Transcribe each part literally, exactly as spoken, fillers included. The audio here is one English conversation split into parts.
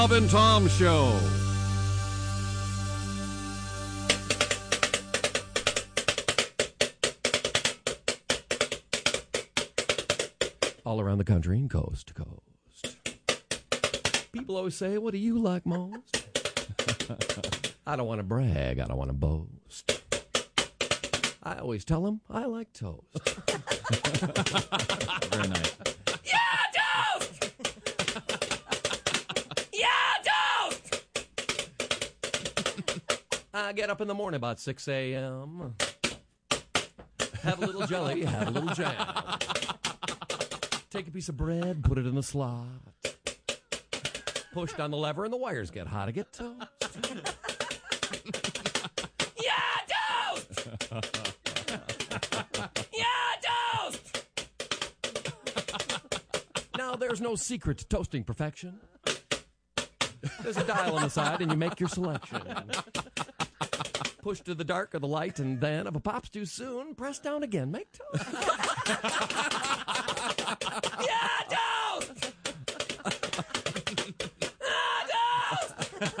Bob and Tom Show. All around the country and coast to coast. People always say, what do you like most? I don't want to brag. I don't want to boast. I always tell them I like toast. Very nice. Yeah, toast! Yeah, toast! I get up in the morning about six a.m. Have a little jelly, have a little jam. Take a piece of bread, put it in the slot. Push down the lever and the wires get hot. I get toast. Yeah, toast! Yeah, toast! Now, there's no secret to toasting perfection. There's a dial on the side, and you make your selection. Push to the dark or the light, and then, if a pop's too soon, press down again. Make toast. Yeah, toast! Ah, toast!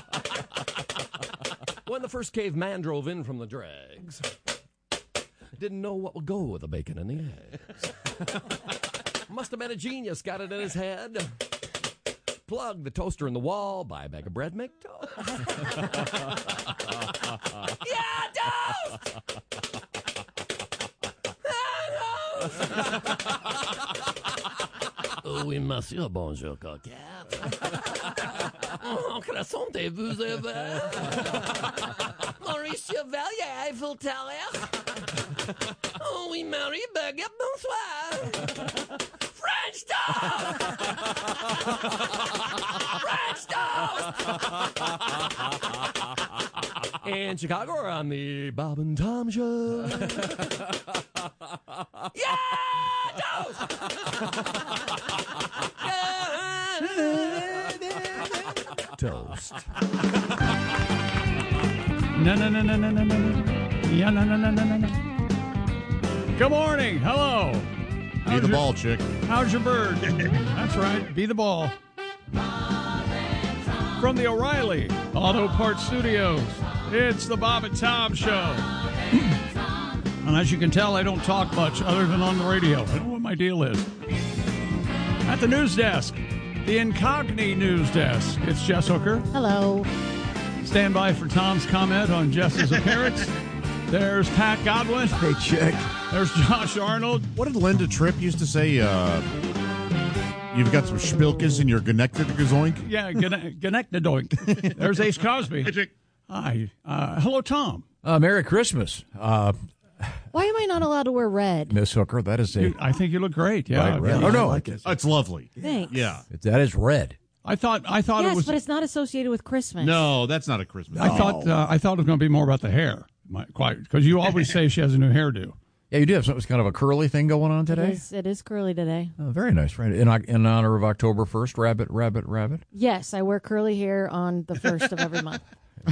When the first caveman drove in from the dregs, didn't know what would go with the bacon and the eggs. Must have been a genius, got it in his head. Plug the toaster in the wall, buy a bag of bread, make toast. Yeah, toast! Oui, monsieur, bonjour, coquette. Oh, croissantez-vous avez? Maurice Chevalier, Eiffel Tower. Oh, oui, Marie, baguette, bonsoir. French toast! French toast! In Chicago, we're on the Bob and Tom Show. Yeah, toast! Toast. No, no, no, no, no, no, no. Yeah, no, no, no, no, no, no. Good morning. Hello. Be How's the your, ball, chick. How's your bird? That's right. Be the ball. From the O'Reilly Auto Parts Studios, it's the Bob and Tom Show. And as you can tell, I don't talk much other than on the radio. I know what my deal is. At the news desk, the Incogni news desk, it's Jess Hooker. Hello. Stand by for Tom's comment on Jess's appearance. There's Pat Godwin. Hey, chick. There's Josh Arnold. What did Linda Tripp used to say? Uh, you've got some spilkes in your Genectagozoink? Yeah, Genectadoink. There's Ace Cosby. Hey, chick. Hi. Uh, hello, Tom. Uh, Merry Christmas, uh, Why am I not allowed to wear red? Miss Hooker. That is a You, I think you look great. Yeah. Right, red. yeah. Oh no, like it. Oh, it's lovely. Thanks. Yeah. that is red. I thought I thought Yes, it was. but it's not associated with Christmas. No, that's not a Christmas. I thought uh, I thought it was going to be more about the hair. My, quite because you always say she has a new hairdo. Yeah, you do have some kind of a curly thing going on It today. is, it is curly today. Oh, very nice, right? In, in honor of October first, rabbit, rabbit, rabbit. Yes, I wear curly hair on the first of every month.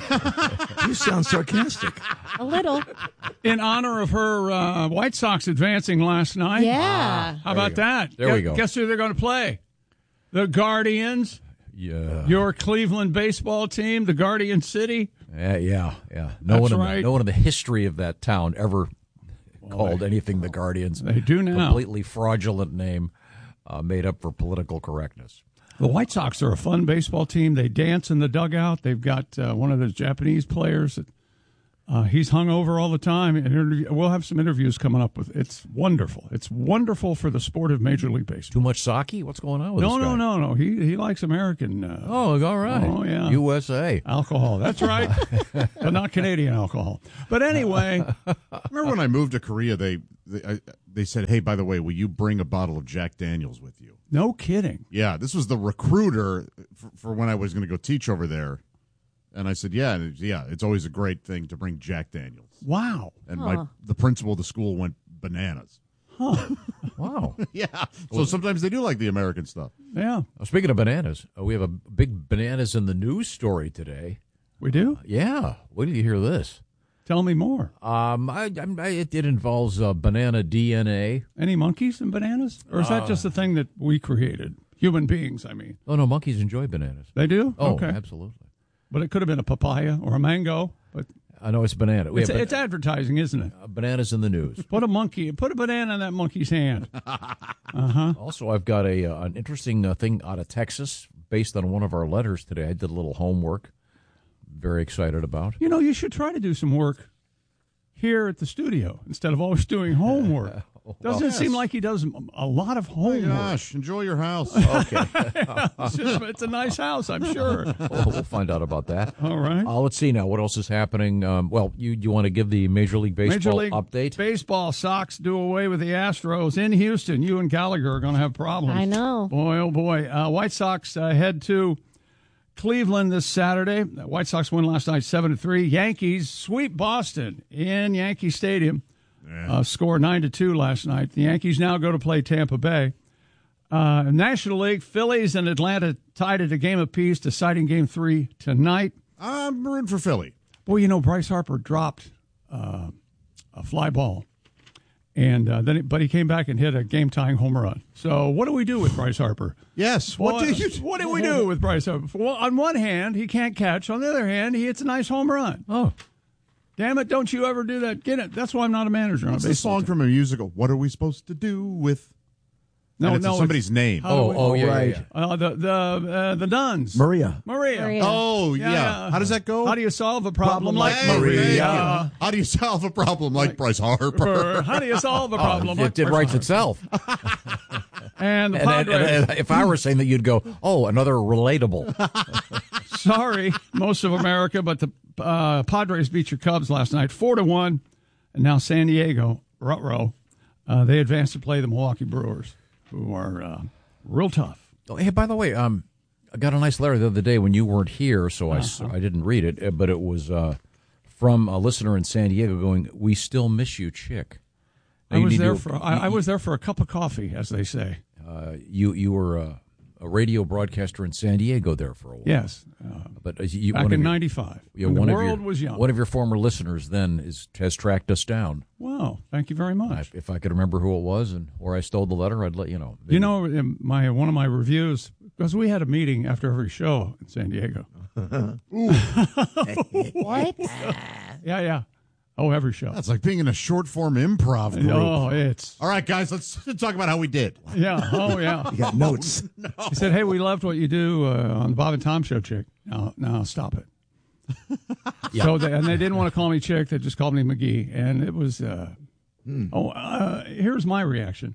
You sound sarcastic. A little. In honor of her uh, White Sox advancing last night. Yeah. How about that? There Gu- we go. Guess who they're going to play? The Guardians. Yeah, Your Cleveland baseball team, the Guardian City. yeah, yeah, yeah. No That's one, in right. the, no one in the history of that town ever called anything the Guardians. They do now. Completely fraudulent name, uh, made up for political correctness. The White Sox are a fun baseball team. They dance in the dugout. They've got uh, one of those Japanese players. That, uh, he's hung over all the time. And interview- we'll have some interviews coming up with. It's wonderful. It's wonderful for the sport of Major League Baseball. Too much sake? What's going on with No, this no, guy? no, no. He he likes American. Uh, Oh, all right. Oh, yeah. U S A. Alcohol. That's right. But not Canadian alcohol. But anyway, Remember when I moved to Korea, they they, I, they said, hey, by the way, will you bring a bottle of Jack Daniels with you? no kidding. Yeah, this was the recruiter for, for when I was going to go teach over there. And I said, yeah, and it's- yeah, it's always a great thing to bring Jack Daniels. Wow. And Huh. my the principal of the school went bananas. Wow. Yeah. So sometimes they do like the American stuff. Yeah, Well, speaking of bananas, uh, we have a big bananas in the news story today. we do. Yeah. Wait till you hear this. Tell me more. Um, I, I, it, it involves uh, banana D N A. Any monkeys and bananas? Or is that just a thing that we created? Human beings, I mean. Oh, no, monkeys enjoy bananas. They do? Oh, okay. absolutely. But it could have been a papaya or a mango. But I know it's banana. We it's, have it's advertising, isn't it? uh, bananas in the news. Put a monkey, put a banana in that monkey's hand. Also, I've got a uh, an interesting uh, thing out of Texas based on one of our letters today. I did a little homework. Very excited about. You know, you should try to do some work here at the studio instead of always doing homework. Doesn't it seem like he does a lot of Oh, homework? gosh, enjoy your house. Okay. It's, just- it's a nice house, I'm sure. Well, we'll find out about that. All right. Uh, let's see now. What else is happening? Um, well, you you want to give the Major League Baseball Major League update? Baseball Sox do away with the Astros in Houston. You and Gallagher are going to have problems. I know. Boy, oh boy. Uh, White Sox uh, head to Cleveland this Saturday. The White Sox win last night seven to three. Yankees sweep Boston in Yankee Stadium. Uh, score nine to two last night. The Yankees now go to play Tampa Bay. Uh, National League, Phillies and Atlanta tied at a game apiece, deciding game three tonight. I'm rooting for Philly. Boy, you know, Bryce Harper dropped uh, a fly ball, and uh, then, it, but he came back and hit a game-tying home run. So, what do we do with Bryce Harper? Yes. What What, do you? what do we do with Bryce Harper? Well, on one hand, he can't catch. On the other hand, he hits a nice home run. Oh, Damn it! Don't you ever do that? Get it? That's why I'm not a manager. On a It's the baseball song team. from a musical. What are we supposed to do with? No, and it's no, somebody's name. How do oh, we- oh, yeah, right. yeah, yeah. Uh, the the uh, the Nuns. Maria. Maria. Maria. Oh, yeah. Yeah. How does that go? How do you solve a problem, Problem like like Maria? Maria. How do you solve a problem like Bryce Harper? Or how do you solve a problem Oh, like it, it Bryce writes Harper? itself. And the And, and- Padres. and if I were saying that, you'd go, oh, another relatable. Sorry, most of America, but the uh, Padres beat your Cubs last night, four to one, and now San Diego, ruh-roh, uh, they advance to play the Milwaukee Brewers, who are uh, real tough. Oh, hey, by the way, um, I got a nice letter the other day when you weren't here, so I, s- I didn't read it, uh, but it was uh, from a listener in San Diego going, "We still miss you, chick." Now, I you was need there to- for I, I was there for a cup of coffee, as they say. Uh, you you were uh, a radio broadcaster in San Diego there for a while. Yes, uh, but uh, you, back one in of your- ninety-five, yeah, when one the of world your, was young. One of your former listeners then is has tracked us down. Wow, thank you very much. I, if I could remember who it was and where I stole the letter, I'd let you know. You know, in my one of my reviews, because we had a meeting after every show in San Diego. What? Yeah, yeah. Oh, every show. That's like being in a short form improv group. Oh, it's All right, guys, let's talk about how we did. yeah. Oh, yeah. You got notes. He said, "Hey, we loved what you do uh, on the Bob and Tom Show, chick. Now, now stop it." So, they, and they didn't want to call me chick; they just called me McGee, and it was. Uh, Oh, uh, here's my reaction.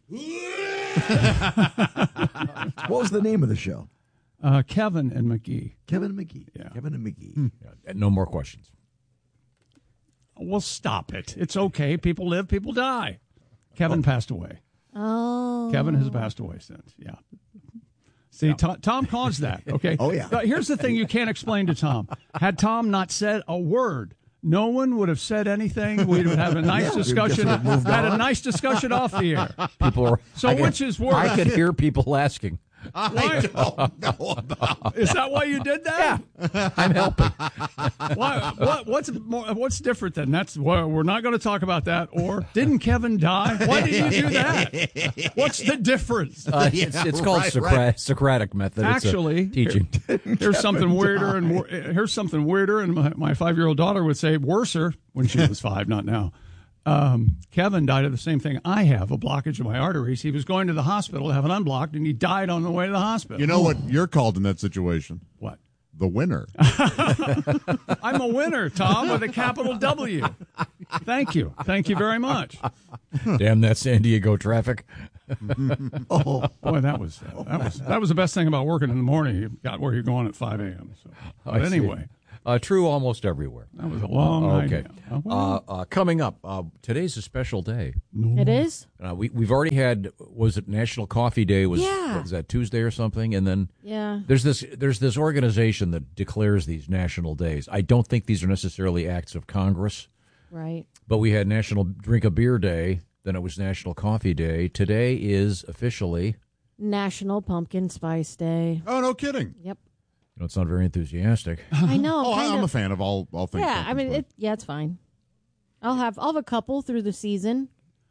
What was the name of the show? Uh, Kevin and McGee. Kevin and McGee. Yeah. Kevin and McGee. Yeah, no more questions. Well, stop it. It's okay. People live, people die. Kevin passed away. Oh. Kevin has passed away since. Yeah. See, Tom, Tom caused that. Okay. Oh, yeah. But here's the thing you can't explain to Tom. Had Tom not said a word, no one would have said anything. We'd have had a nice Yeah, we'd discussion. just have moved Had a on. nice discussion off the air. People are. So I could- which is worse? I could hear people asking. Why? don't know about Is that why you did that? I'm helping. Why, what, what's more, what's different then? That's well, we're not going to talk about that. Or didn't Kevin die? Why did you do that? What's the difference? Uh, it's it's called right, Socra- right. Socratic method. It's a Actually, teaching. Here's something weirder, and wor- here's something weirder. And my, my five year old daughter would say worser when she was five, not now. Um, Kevin died of the same thing I have, a blockage of my arteries. He was going to the hospital to have it unblocked, and he died on the way to the hospital. You know what you're called in that situation? What? The winner. I'm a winner, Tom, with a capital W. Thank you. Thank you very much. Damn that San Diego traffic. Oh, Boy, that was uh, that was that was the best thing about working in the morning. You got where you're going at five a.m. So, I but see. anyway, Uh, true almost everywhere. that was a long night. Okay. Uh, well, Uh, uh, coming up, uh, today's a special day. It is? Uh, we, we've already had, was it National Coffee Day? Was, Yeah. what was that Tuesday or something? And then Yeah. there's this there's this organization that declares these national days. I don't think these are necessarily acts of Congress, Right. but we had National Drink a Beer Day. Then it was National Coffee Day. Today is officially, National Pumpkin Spice Day. Oh, no kidding. Yep. you know, it's not very enthusiastic. I know. Oh, kind I'm of- a fan of all all things. Yeah, I mean, pumpkin it, yeah, it's fine. I'll have I'll have a couple through the season.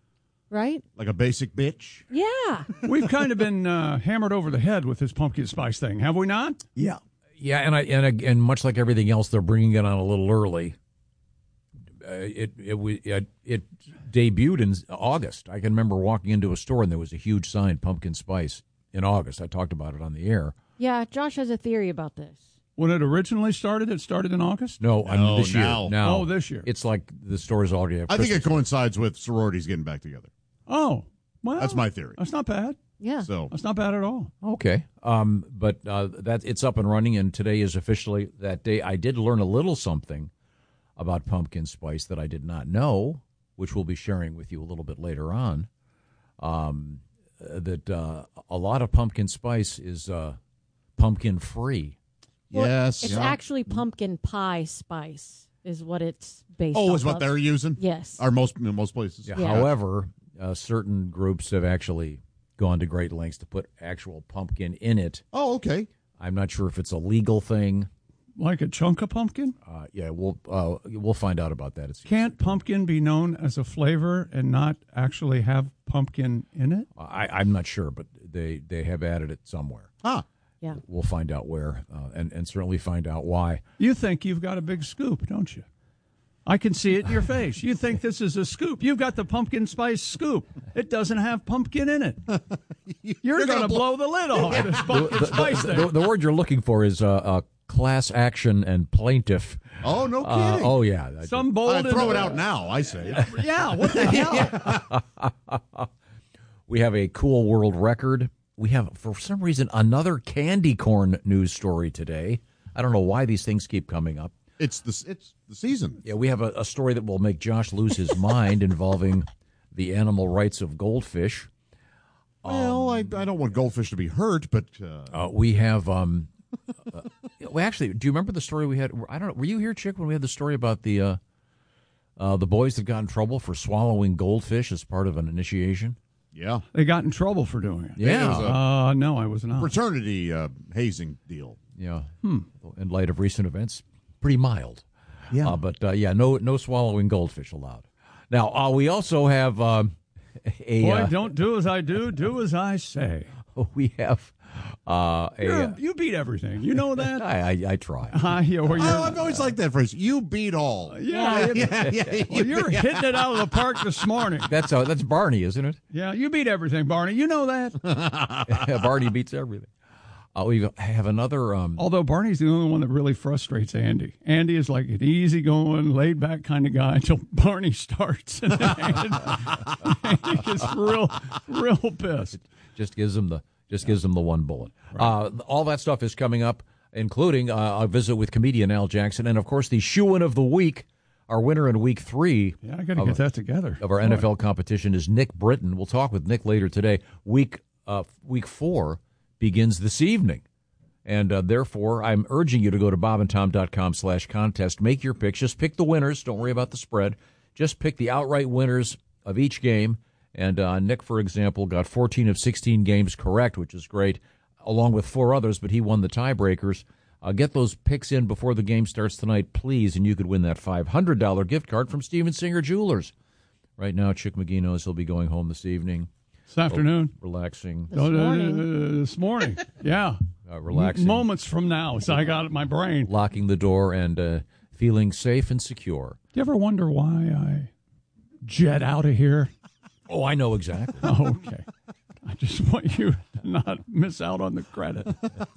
right? Like a basic bitch. Yeah. We've kind of been uh, hammered over the head with this pumpkin spice thing, have we not? Yeah. Yeah, and I and and much like everything else, they're bringing it on a little early. Uh, it it we- it it debuted in August. I can remember walking into a store and there was a huge sign, pumpkin spice, in August. I talked about it on the air. Yeah, Josh has a theory about this. When it originally started, it started in August? No, I No, mean this now. year. Now, Oh, this year. It's like the stores already have I think it Christmas. coincides with sororities getting back together. Oh, well. That's my theory. That's not bad. Yeah. So That's not bad at all. Okay, um, but uh, that it's up and running, and today is officially that day. I did learn a little something about pumpkin spice that I did not know, which we'll be sharing with you a little bit later on. Um, uh, that uh, a lot of pumpkin spice is uh, pumpkin free. Well, yes. It's yeah. actually pumpkin pie spice is what it's based Oh, off is what of. they're using? Yes. Or most in most places. Yeah. Yeah. However, uh, certain groups have actually gone to great lengths to put actual pumpkin in it. Oh, okay. I'm not sure if it's a legal thing. Like a chunk of pumpkin? Uh, yeah, we'll uh, we'll find out about that. It's, Can't pumpkin be known as a flavor and not actually have pumpkin in it? I, I'm not sure, but they, they have added it somewhere. Ah. Yeah. We'll find out where, uh, and and certainly find out why. You think you've got a big scoop, don't you? I can see it in your face. You think this is a scoop. You've got the pumpkin spice scoop. It doesn't have pumpkin in it. You're, going to blow the lid off this pumpkin The, spice the, thing. the, the word you're looking for is uh, uh, class action and plaintiff. Oh, no Uh, kidding. oh yeah, I- Some Uh, bold. throw it out now, I say. Yeah, what the hell? we have a cool world record. We have, for some reason, another candy corn news story today. I don't know why these things keep coming up. It's the it's the season. Yeah, we have a, a story that will make Josh lose his mind involving the animal rights of goldfish. Well, I, I don't want goldfish to be hurt, but uh, Uh, we have. Um, uh, well, actually, do you remember the story we had? I don't know. Were you here, Chick, when we had the story about the uh, uh, the boys that got in trouble for swallowing goldfish as part of an initiation? yeah, They got in trouble for doing it. Yeah. it was a Uh, no, I was not. fraternity uh, hazing deal. Yeah. In light of recent events, pretty mild. Yeah. Uh, but uh, yeah, no no swallowing goldfish allowed. Now uh, we also have um, a Boy, uh, don't do as I do, do as I say. we have uh, a. You're- uh, you beat everything. You know that? I, I, I try. Uh, yeah, or you're, Oh, I've always liked that phrase. You beat all. yeah, yeah, yeah. well, you're hitting it out of the park this morning. That's uh, that's Barney, isn't it? Yeah, you beat everything, Barney. You know that. Barney beats everything. Uh, we have another. Um, Although Barney's the only one that really frustrates Andy. Andy is like an easygoing, laid back kind of guy until Barney starts. And then Andy gets real, real pissed. just gives him the just gives him the one bullet. Uh, all that stuff is coming up, including uh, a visit with comedian Al Jackson, and of course the shoe-in of the week. Our winner in week three. Yeah, I got to of- get that together. of our N F L competition is Nick Britton. We'll talk with Nick later today. Week uh, week four begins this evening. And uh, therefore, I'm urging you to go to bobandtom.com slash contest. Make your picks. Just pick the winners. Don't worry about the spread. Just pick the outright winners of each game. And uh, Nick, for example, got fourteen of sixteen games correct, which is great, along with four others, but he won the tiebreakers. Uh, get those picks in before the game starts tonight, please, and you could win that five hundred dollars gift card from Steven Singer Jewelers. Right now, Chick McGee knows he'll be going home this evening, This afternoon. relaxing, This Uh, morning. uh, this morning. Yeah. uh, relaxing, Moments from now. So I got it in my brain. locking the door, and uh, feeling safe and secure. Do you ever wonder why I jet out of here? Oh, I know exactly. Oh, okay. I just want you to not miss out on the credit.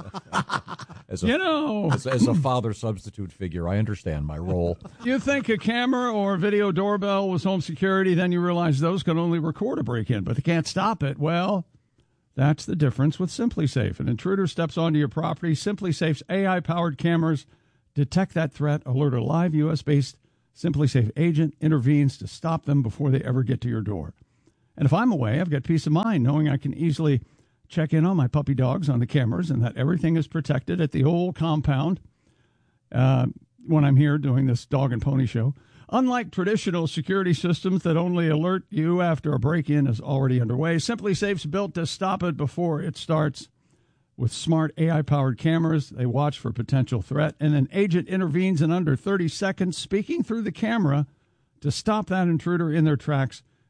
As a, You know, as, as a father substitute figure, I understand my role. you think a camera or a video doorbell was home security, then you realize those can only record a break-in, but they can't stop it. Well, that's the difference with SimpliSafe. An intruder steps onto your property. SimpliSafe's A I-powered cameras detect that threat, alert a live U S-based SimpliSafe agent, intervenes to stop them before they ever get to your door. And if I'm away, I've got peace of mind knowing I can easily check in on my puppy dogs on the cameras and that everything is protected at the whole compound uh, when I'm here doing this dog and pony show. Unlike traditional security systems that only alert you after a break-in is already underway, SimpliSafe's built to stop it before it starts. With smart A I-powered cameras, they watch for potential threat, and an agent intervenes in under thirty seconds, speaking through the camera to stop that intruder in their tracks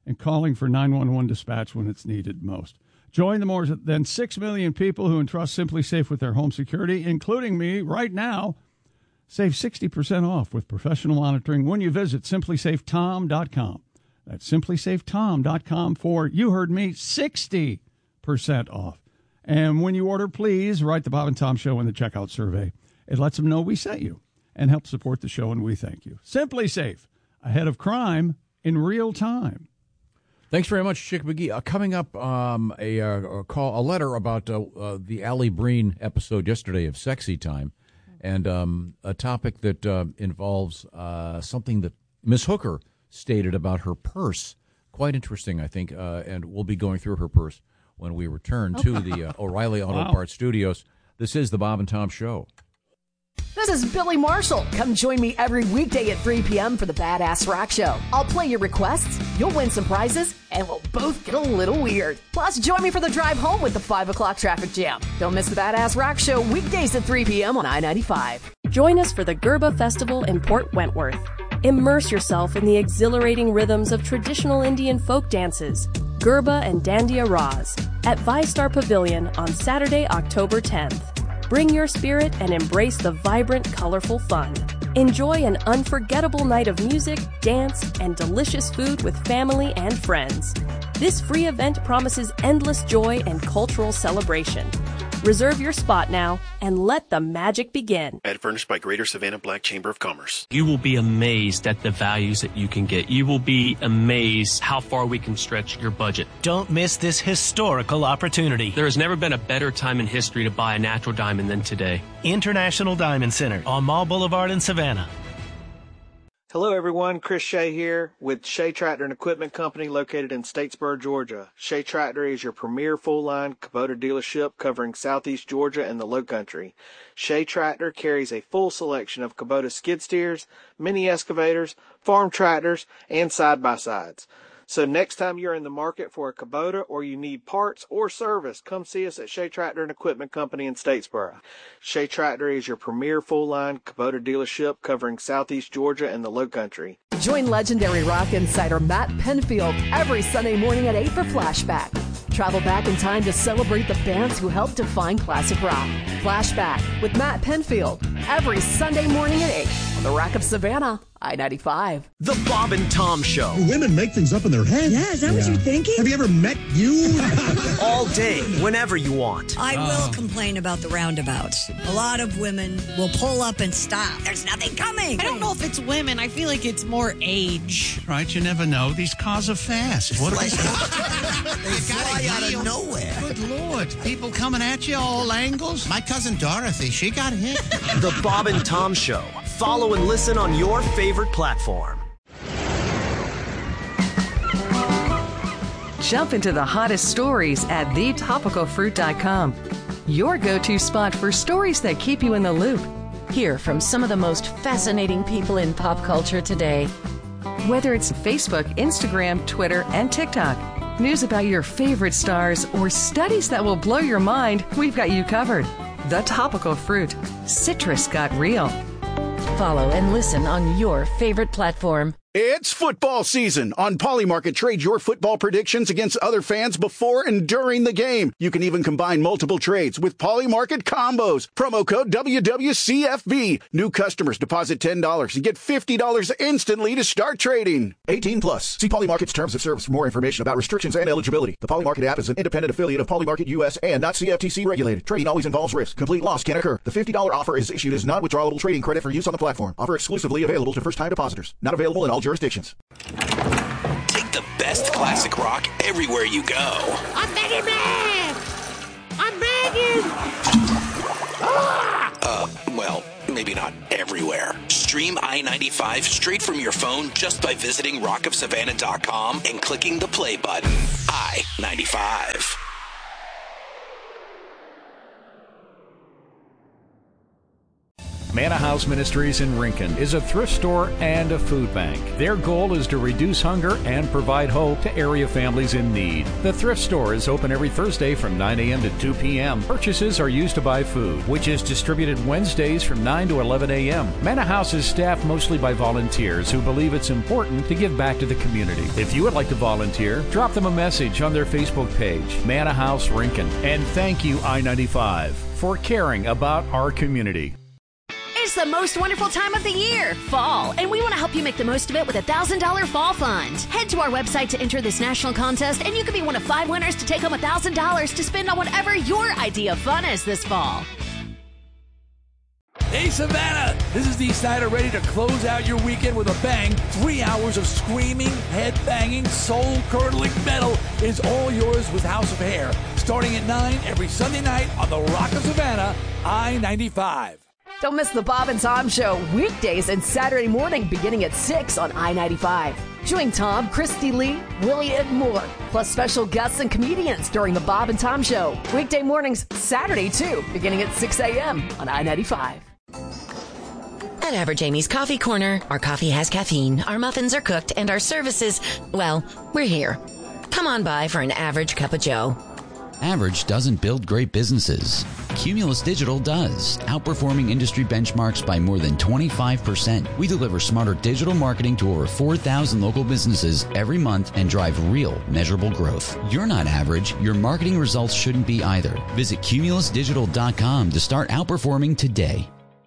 and calling for nine one one dispatch when it's needed most. Join the more than six million people who entrust SimpliSafe with their home security, including me right now. Save sixty percent off with professional monitoring when you visit simply safe tom dot com. That's simply safe tom dot com for, you heard me, sixty percent off. And when you order, please write the Bob and Tom Show in the checkout survey. It lets them know we sent you and help support the show, and we thank you. SimpliSafe, ahead of crime in real time. Thanks very much, Chick McGee. Uh, coming up, um, a, uh, a call, a letter about uh, uh, the Allie Breen episode yesterday of Sexy Time, and um, a topic that uh, involves uh, something that Miss Hooker stated about her purse. Quite interesting, I think, uh, and we'll be going through her purse when we return to the uh, O'Reilly Auto Wow. Parts Studios. This is the Bob and Tom Show. This is Billy Marshall. Come join me every weekday at three p.m. for the Badass Rock Show. I'll play your requests, you'll win some prizes, and we'll both get a little weird. Plus, join me for the drive home with the five o'clock traffic jam. Don't miss the Badass Rock Show weekdays at three p.m. on I ninety-five. Join us for the Gerba Festival in Port Wentworth. Immerse yourself in the exhilarating rhythms of traditional Indian folk dances, Gerba and Dandiya Raz, at ViStar Pavilion on Saturday, October tenth. Bring your spirit and embrace the vibrant, colorful fun. Enjoy an unforgettable night of music, dance, and delicious food with family and friends. This free event promises endless joy and cultural celebration. Reserve your spot now and let the magic begin. Ad furnished by Greater Savannah Black Chamber of Commerce. You will be amazed at the values that you can get. You will be amazed how far we can stretch your budget. Don't miss this historical opportunity. There has never been a better time in history to buy a natural diamond than today. International Diamond Center on Mall Boulevard in Savannah. Hello, everyone. Chris Shea here with Shea Tractor and Equipment Company located in Statesboro, Georgia. Shea Tractor is your premier full-line Kubota dealership covering southeast Georgia and the Lowcountry. Shea Tractor carries a full selection of Kubota skid steers, mini excavators, farm tractors, and side-by-sides. So next time you're in the market for a Kubota or you need parts or service, come see us at Shea Tractor and Equipment Company in Statesboro. Shea Tractor is your premier full-line Kubota dealership covering southeast Georgia and the Lowcountry. Join legendary rock insider Matt Penfield every Sunday morning at eight for Flashback. Travel back in time to celebrate the bands who helped define classic rock. Flashback with Matt Penfield every Sunday morning at eight on the Rock of Savannah, I ninety-five. The Bob and Tom Show. Women make things up in their heads. Yeah, is that yeah. what you're thinking? Have you ever met you? All day, whenever you want. I will oh. complain about the roundabouts. A lot of women will pull up and stop. There's nothing coming. I don't know if it's women. I feel like it's more age. Right, you never know. These cars are fast. What are they? They fly out of nowhere. Good Lord. People coming at you all angles. My cousin Dorothy, she got hit. The Bob and Tom Show. Follow and listen on your favorite platform. Jump into the hottest stories at the topical fruit dot com. Your go-to spot for stories that keep you in the loop. Hear from some of the most fascinating people in pop culture today. Whether it's Facebook, Instagram, Twitter, and TikTok, news about your favorite stars, or studies that will blow your mind, we've got you covered. The Topical Fruit. Citrus got real. Follow and listen on your favorite platform. It's football season. On Polymarket, trade your football predictions against other fans before and during the game. You can even combine multiple trades with Polymarket combos. Promo code W W C F B. New customers deposit ten dollars and get fifty dollars instantly to start trading. eighteen plus. See Polymarket's terms of service for more information about restrictions and eligibility. The Polymarket app is an independent affiliate of Polymarket U S and not C F T C regulated. Trading always involves risk. Complete loss can occur. The fifty dollars offer is issued as non-withdrawable trading credit for use on the platform. Offer exclusively available to first-time depositors. Not available in all jurisdictions. Take the best classic rock everywhere you go. I'm begging, man! I'm begging! Ah! Uh, well, maybe not everywhere. Stream I ninety-five straight from your phone just by visiting rock of savannah dot com and clicking the play button. I ninety-five. Manna House Ministries in Rincon is a thrift store and a food bank. Their goal is to reduce hunger and provide hope to area families in need. The thrift store is open every Thursday from nine a.m. to two p.m. Purchases are used to buy food, which is distributed Wednesdays from nine to eleven a.m. Manna House is staffed mostly by volunteers who believe it's important to give back to the community. If you would like to volunteer, drop them a message on their Facebook page, Manna House Rincon. And thank you, I ninety-five, for caring about our community. It's the most wonderful time of the year, fall, and we want to help you make the most of it with a one thousand dollars fall fund. Head to our website to enter this national contest, and you could be one of five winners to take home one thousand dollars to spend on whatever your idea of fun is this fall. Hey, Savannah! This is Dee Snider ready to close out your weekend with a bang. Three hours of screaming, head-banging, soul-curdling metal is all yours with House of Hair, starting at nine every Sunday night on the Rock of Savannah, I ninety-five. Don't miss the Bob and Tom Show weekdays and Saturday morning beginning at six on I ninety-five. Join Tom, Christy Lee, Willie, and more, plus special guests and comedians during the Bob and Tom Show. Weekday mornings, Saturday too, beginning at six a.m. on I ninety-five. At Average Amy's Coffee Corner, our coffee has caffeine, our muffins are cooked, and our services, well, we're here. Come on by for an average cup of joe. Average doesn't build great businesses. Cumulus Digital does, outperforming industry benchmarks by more than twenty-five percent. We deliver smarter digital marketing to over four thousand local businesses every month and drive real, measurable growth. You're not average. Your marketing results shouldn't be either. Visit cumulus digital dot com to start outperforming today.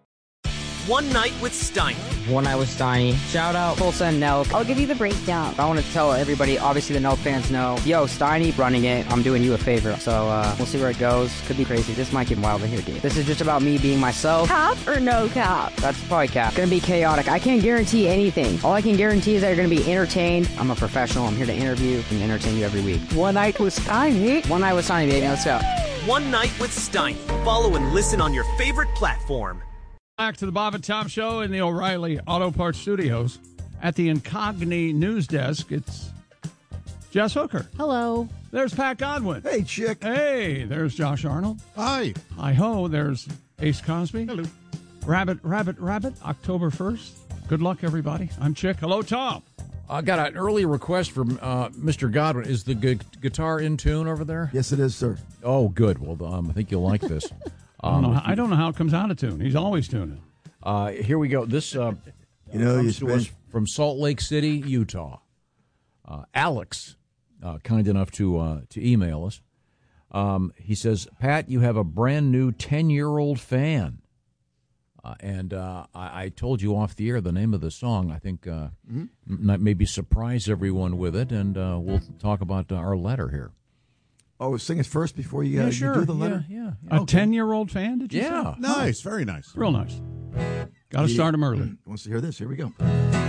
One Night with Steiny. One Night with Steiny. Shout out Tulsa and Nelk. I'll give you the breakdown. I want to tell everybody, obviously the Nelk fans know, yo, Steiny running it. I'm doing you a favor. So uh, we'll see where it goes. Could be crazy. This might get wilder here, dude. This is just about me being myself. Cap or no cap? That's probably cap. Gonna be chaotic. I can't guarantee anything. All I can guarantee is that you're gonna be entertained. I'm a professional. I'm here to interview and entertain you every week. One Night with Steiny. One Night with Steiny, baby. Let's go. One Night with Steiny. Follow and listen on your favorite platform. Back to the Bob and Tom Show in the O'Reilly Auto Parts Studios. At the Incogni News Desk, it's Jess Hooker. Hello. There's Pat Godwin. Hey, chick. Hey, there's Josh Arnold. Hi. Hi-ho, there's Ace Cosby. Hello. Rabbit, Rabbit, Rabbit, October first. Good luck, everybody. I'm Chick. Hello, Tom. I got an early request from uh, Mister Godwin. Is the gu- guitar in tune over there? Yes, it is, sir. Oh, good. Well, um, I think you'll like this. I don't, know how, I don't know how it comes out of tune. He's always tuning. Uh, here we go. This uh, you know, comes you to us spend... from Salt Lake City, Utah. Uh, Alex, uh, kind enough to uh, to email us. Um, he says, Pat, you have a brand new ten-year-old fan. Uh, and uh, I, I told you off the air the name of the song. I think uh, mm-hmm. m- maybe surprise everyone with it, and uh, we'll talk about uh, our letter here. Oh, sing it first before you, uh, yeah, sure. you do the letter? Yeah, yeah. yeah. A ten-year-old fan, did you yeah. say? Nice, very nice. Real nice. Got to start him early. Wants to hear this. Here we go.